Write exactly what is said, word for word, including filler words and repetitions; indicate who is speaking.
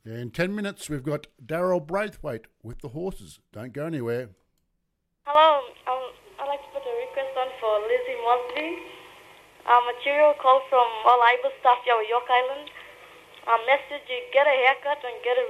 Speaker 1: In ten minutes, we've got Daryl Braithwaite with the horses. Don't go anywhere.
Speaker 2: Hello, um, I'd like to put a request on for Lizzie Mosby. Um, material call from all I B A staff here at York Island. Um, message, you get a haircut and get a